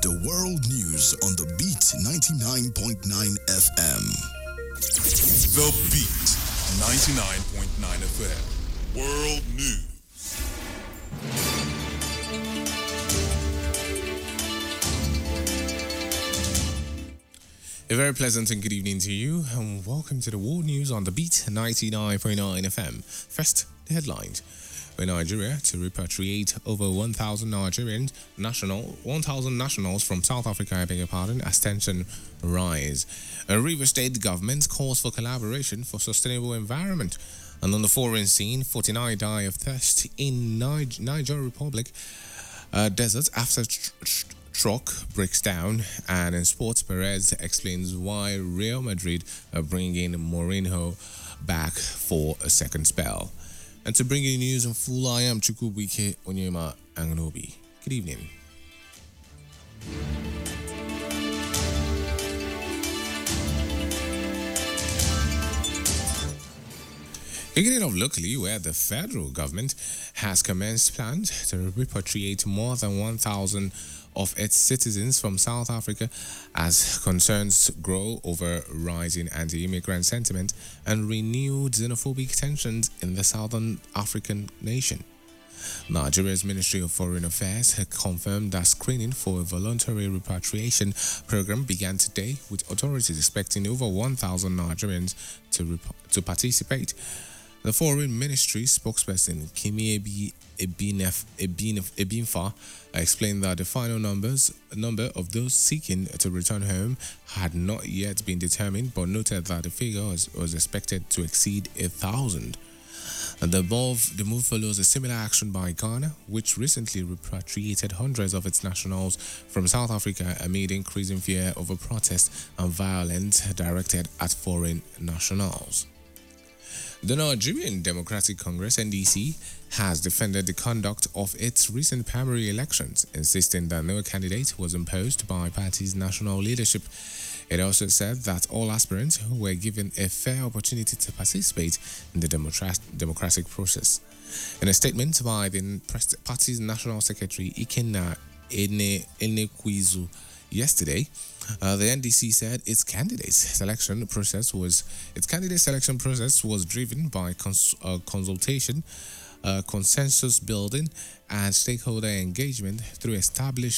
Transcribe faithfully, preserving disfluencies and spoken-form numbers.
The world news on the Beat ninety-nine point nine F M. The Beat ninety-nine point nine F M. World news. A very pleasant and good evening to you, and welcome to the world news on the Beat ninety-nine point nine F M. First, the headlines. In Nigeria to repatriate over one thousand Nigerian national, one thousand nationals from South Africa, I beg your pardon, as tension rise. A River State government calls for collaboration for sustainable environment. And on the foreign scene, forty-nine die of thirst in Niger, Niger Republic uh, desert after tr- tr- truck breaks down. And in sports, Perez explains why Real Madrid are bringing Mourinho back for a second spell. And to bring you news in full, I am Chukwubuike Onyema Anganobi. Good evening. Beginning of locally, where the federal government has commenced plans to repatriate more than one thousand of its citizens from South Africa as concerns grow over rising anti-immigrant sentiment and renewed xenophobic tensions in the southern African nation. Nigeria's Ministry of Foreign Affairs had confirmed that screening for a voluntary repatriation program began today, with authorities expecting over one thousand Nigerians to, rep- to participate. The Foreign Ministry spokesperson Kimi Ebi Ebinef, Ebinef, Ebinfa explained that the final numbers number of those seeking to return home had not yet been determined, but noted that the figure was, was expected to exceed a thousand. And the above, the move follows a similar action by Ghana, which recently repatriated hundreds of its nationals from South Africa amid increasing fear over protests and violence directed at foreign nationals. The Nigerian Democratic Congress (N D C) has defended the conduct of its recent primary elections, insisting that no candidate was imposed by party's national leadership. It also said that all aspirants were given a fair opportunity to participate in the democrat- democratic process. In a statement by the party's national secretary Ikenna Ene Enekwizu yesterday, uh, the N D C said its candidate selection process was its candidate selection process was driven by cons- uh, consultation, uh, consensus building, and stakeholder engagement through established